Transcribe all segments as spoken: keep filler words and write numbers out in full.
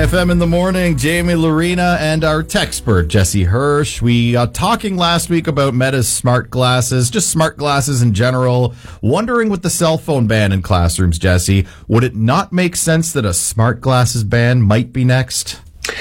F M in the morning, Jamie Lorena and our techspert, Jesse Hirsch. We uh, talking last week about Meta's smart glasses, just smart glasses in general. Wondering with the cell phone ban in classrooms, Jesse, would it not make sense that a smart glasses ban might be next?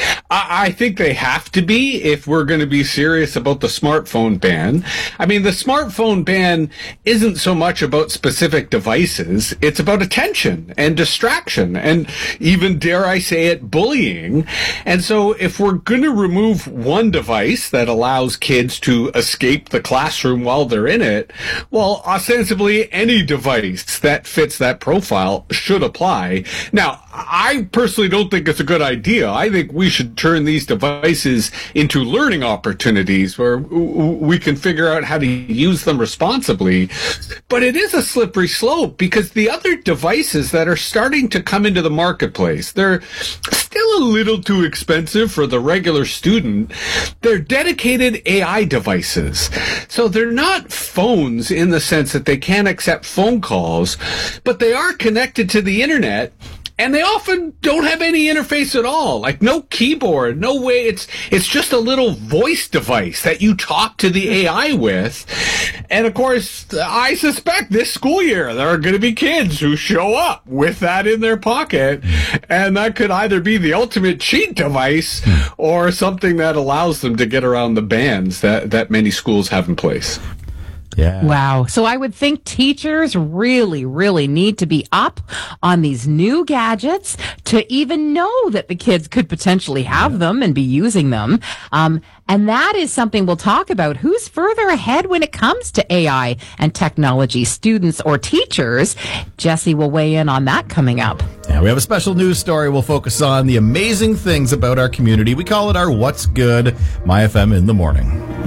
I think they have to be if we're going to be serious about the smartphone ban. I mean, the smartphone ban isn't so much about specific devices. It's about attention and distraction and even, dare I say it, bullying. And so if we're going to remove one device that allows kids to escape the classroom while they're in it, well, ostensibly any device that fits that profile should apply. Now, I personally don't think it's a good idea. I think we should turn these devices into learning opportunities where we can figure out how to use them responsibly. But it is a slippery slope because the other devices that are starting to come into the marketplace, they're still a little too expensive for the regular student. They're dedicated A I devices. So they're not phones in the sense that they can't accept phone calls, but they are connected to the internet. And they often don't have any interface at all, like no keyboard, no way. It's it's just a little voice device that you talk to the A I with. And of course, I suspect this school year there are going to be kids who show up with that in their pocket. And that could either be the ultimate cheat device or something that allows them to get around the bans that, that many schools have in place. Yeah. Wow. So I would think teachers really, really need to be up on these new gadgets to even know that the kids could potentially have them and be using them. Um, and that is something we'll talk about. Who's further ahead when it comes to A I and technology, students or teachers? Jesse will weigh in on that coming up. Yeah, we have a special news story. We'll focus on the amazing things about our community. We call it our What's Good, My F M in the Morning.